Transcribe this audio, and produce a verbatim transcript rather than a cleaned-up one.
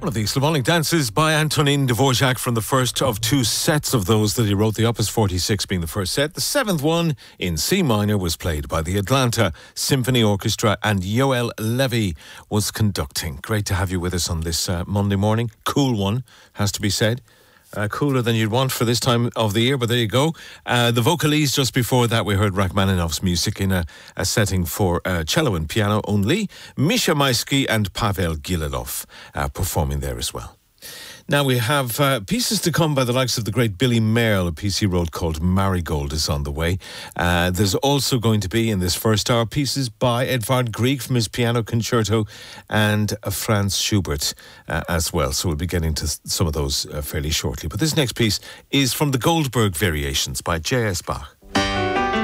One of the Slavonic dances by Antonin Dvorak from the first of two sets of those that he wrote, the Opus forty-six being the first set. The seventh one in C minor was played by the Atlanta Symphony Orchestra and Yoel Levy was conducting. Great to have you with us on this uh, Monday morning. Cool one, has to be said. Uh, cooler than you'd want for this time of the year, but there you go. Uh, the vocalese just before that, we heard Rachmaninoff's music in a, a setting for uh, cello and piano only. Misha Maisky and Pavel Gililov uh, performing there as well. Now we have uh, pieces to come by the likes of the great Billy Merle. A piece he wrote called Marigold is on the way. Uh, there's also going to be in this first hour pieces by Edvard Grieg from his piano concerto and uh, Franz Schubert uh, as well. So we'll be getting to some of those uh, fairly shortly. But this next piece is from the Goldberg Variations by J S Bach.